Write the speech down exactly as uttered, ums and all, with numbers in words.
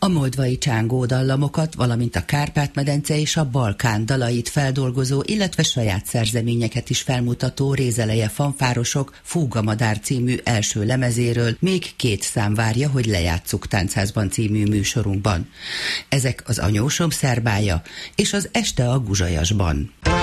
A moldvai csángó dallamokat, valamint a Kárpát-medence és a Balkán dalait feldolgozó, illetve saját szerzeményeket is felmutató Rézeleje fanfárosok Fúgamadár című első lemezéről még két szám várja, hogy lejátsszuk Táncházban című műsorunkban. Ezek az Anyósom szerbája és az Este a Guzsajasban.